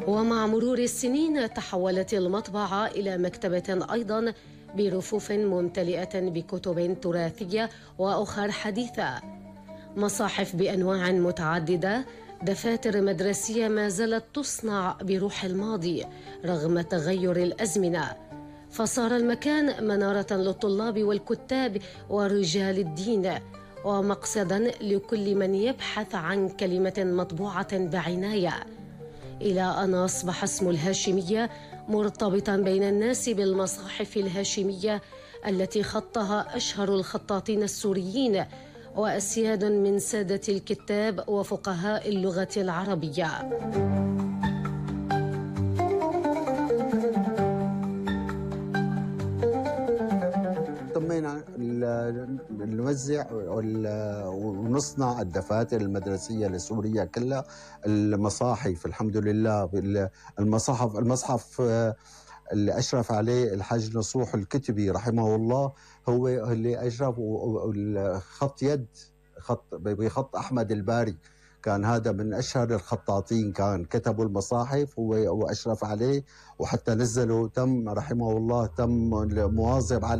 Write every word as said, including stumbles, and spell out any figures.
ومع مرور السنين تحولت المطبعة إلى مكتبة أيضا برفوف ممتلئة بكتب تراثية وأخر حديثة، مصاحف بأنواع متعددة، دفاتر مدرسية ما زالت تصنع بروح الماضي رغم تغير الأزمنة، فصار المكان منارة للطلاب والكتاب ورجال الدين ومقصدا لكل من يبحث عن كلمة مطبوعة بعناية، إلى أن أصبح اسم الهاشمية مرتبطا بين الناس بالمصاحف الهاشمية التي خطها أشهر الخطاطين السوريين وأسياد من سادة الكتاب وفقهاء اللغة العربية. طمينا نوزع ونصنع الدفاتر المدرسية لسوريا كلها، المصاحف الحمد لله، المصحف المصحف اللي أشرف عليه الحاج نصوح الكتبي رحمه الله، هو اللي أشرف، خط يد خط بخط أحمد الباري، كان هذا من أشهر الخطاطين، كان كتبوا المصاحف هو وأشرف عليه، وحتى نزلوا تم رحمه الله تم مواظب عليه.